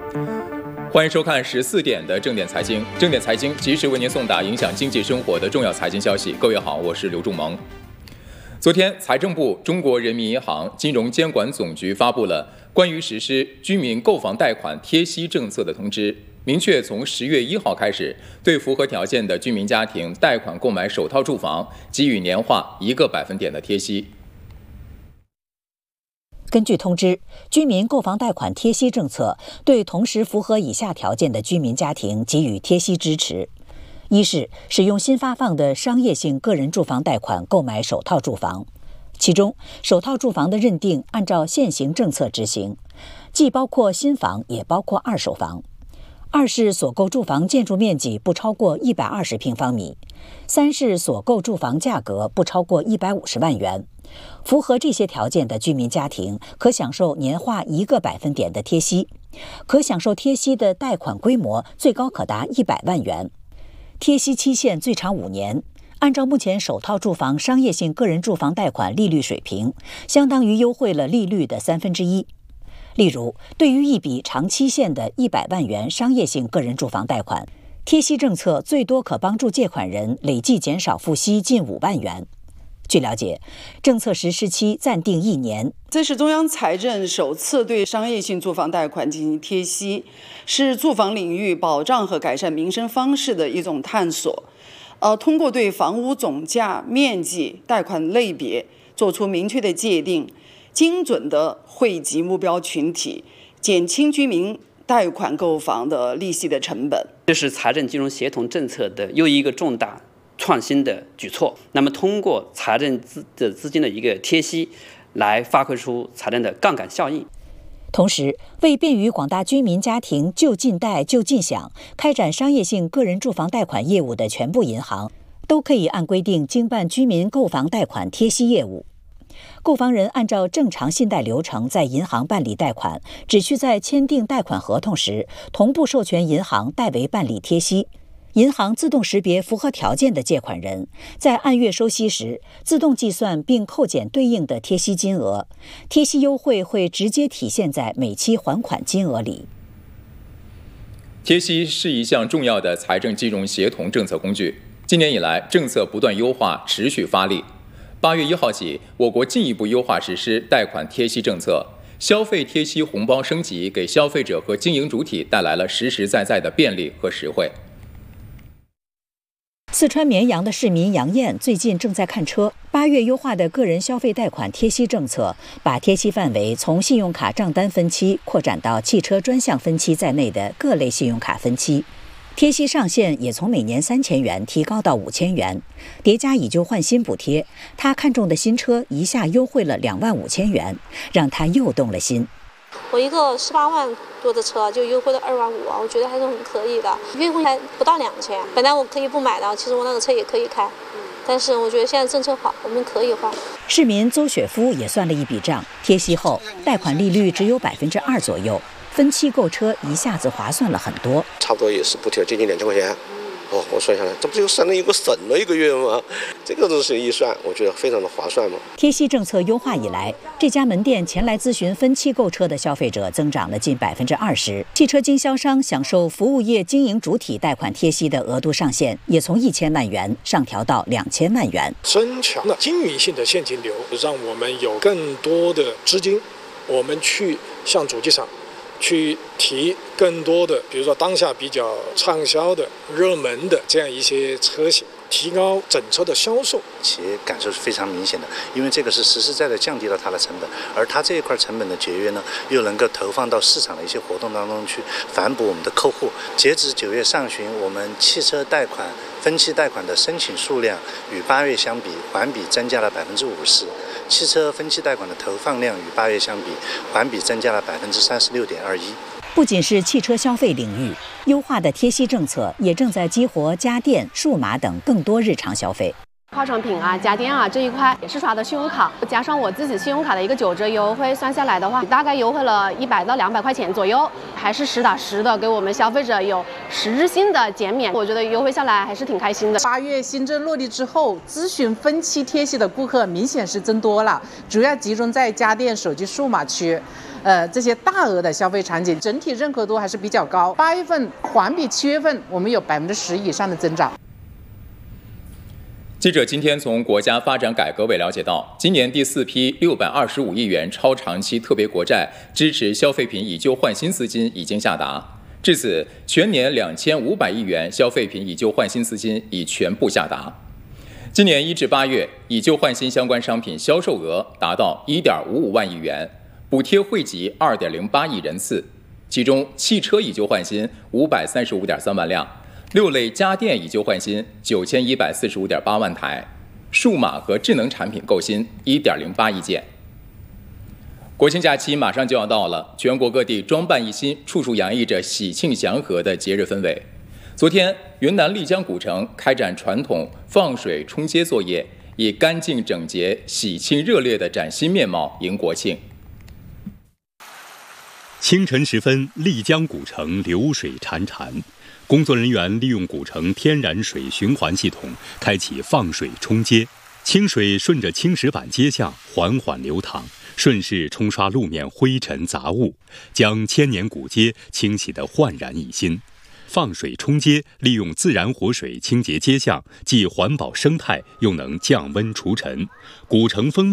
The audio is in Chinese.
欢迎收看14点的正点财经。正点财经及时为您送达影响经济生活的重要财经消息。各位好，我是刘仲萌。昨天，财政部、中国人民银行、金融监管总局发布了关于实施居民购房贷款贴息政策的通知，明确从10月1号开始，对符合条件的居民家庭贷款购买首套住房，给予年化1个百分点的贴息。 根据通知，居民购房贷款贴息政策对同时符合以下条件的居民家庭给予贴息支持：一是使用新发放的商业性个人住房贷款购买首套住房，其中首套住房的认定按照现行政策执行，既包括新房也包括二手房；二是所购住房建筑面积不超过120平方米；三是所购住房价格不超过150万元。符合这些条件的居民家庭可享受年化1个百分点的贴息，可享受贴息的贷款规模最高可达100万元，贴息期限最长5年。按照目前首套住房商业性个人住房贷款利率水平，相当于优惠了利率的1/3。例如，对于一笔长期限的100万元商业性个人住房贷款，贴息政策最多可帮助借款人累计减少付息近5万元。据了解，政策实施期暂定1年。 这是中央财政首次对商业性住房贷款进行贴息，是住房领域保障和改善民生方式的一种探索。通过对房屋总价、面积、贷款类别做出明确的界定，精准地惠及目标群体，减轻居民贷款购房的利息的成本。 这是财政金融协同政策的又一个重大创新的举措。那么通过财政资金的一个贴息，来发挥出财政的杠杆效应。 同时，为便于广大居民家庭就近贷就近享开展商业性个人住房贷款业务的全部银行，都可以按规定经办居民购房贷款贴息业务。购房人按照正常信贷流程在银行办理贷款，只需在签订贷款合同时同步授权银行代为办理贴息。银行自动识别符合条件的借款人，在按月收息时自动计算并扣减对应的贴息金额，贴息优惠会直接体现在每期还款金额里。 贴息是一项重要的财政金融协同政策工具，今年以来政策不断优化，持续发力。8月1号起，我国进一步优化实施贷款贴息政策，消费贴息红包升级，给消费者和经营主体带来了实实在在的便利和实惠。 四川绵阳的市民杨艳最近正在看车。8月优化的个人消费贷款贴息政策，把贴息范围从信用卡账单分期扩展到汽车专项分期在内的各类信用卡分期，贴息上限也从每年3000元提高到5000元，叠加以旧换新补贴，他看中的新车一下优惠了25000元，让他又动了心。 我一个18万多的车就优惠了2万5，我觉得还是很可以的，优惠还不到2000。本来我可以不买的，其实我那个车也可以开，但是我觉得现在政策好，我们可以换。 市民邹雪夫也算了一笔账，贴息后贷款利率只有2%左右，分期购车一下子划算了很多， 差不多也是补贴了接近2000块钱。我算下来，这不就省了一个月吗？这个东西一算，我觉得非常的划算嘛。 贴息政策优化以来，这家门店前来咨询分期购车的消费者增长了近20%。汽车经销商享受服务业经营主体贷款贴息的额度上限也从1000万元上调到2000万元。 增强了经营性的现金流，让我们有更多的资金，我们去向主机厂去提更多的，比如说当下比较畅销的、热门的这样一些车型，提高整车的销售。 企业感受是非常明显的，因为这个是实实在在降低了它的成本，而它这一块成本的节约呢，又能够投放到市场的一些活动当中去，反哺我们的客户。截止9月上旬，我们汽车贷款分期贷款的申请数量与8月相比，环比增加了50%。汽车分期贷款的投放量与8月相比，环比增加了36.21%。 不仅是汽车消费领域，优化的贴息政策也正在激活家电、数码等更多日常消费。 化妆品啊、家电啊这一块也是刷的信用卡，加上我自己信用卡的一个9折优惠，算下来的话，大概优惠了100到200块钱左右，还是实打实的给我们消费者有实质性的减免。我觉得优惠下来还是挺开心的。 8月新政落地之后，咨询分期贴息的顾客明显是增多了，主要集中在家电、手机、数码区。这些大额的消费场景，整体认可度还是比较高。8月份环比7月份，我们有10%以上的增长。 记者今天从国家发展改革委了解到，今年第4批625亿元超长期特别国债支持消费品以旧换新资金已经下达，至此全年2500亿元消费品以旧换新资金已全部下达。今年1至8月，以旧换新相关商品销售额达到1.55万亿元，补贴惠及2.08亿人次，其中汽车以旧换新535.3万辆。6类家电以旧换新9145.8万台，数码和智能产品购新1.08亿件。国庆假期马上就要到了，全国各地装扮一新，处处洋溢着喜庆祥和的节日氛围。昨天，云南丽江古城开展传统放水冲街作业，以干净整洁、喜庆热烈的崭新面貌迎国庆。 清晨时分，丽江古城流水潺潺。工作人员利用古城天然水循环系统，开启放水冲街，清水顺着青石板街巷缓缓流淌，顺势冲刷路面灰尘杂物，将千年古街清洗得焕然一新。放水冲街利用自然活水清洁街巷，既环保生态，又能降温除尘。古城风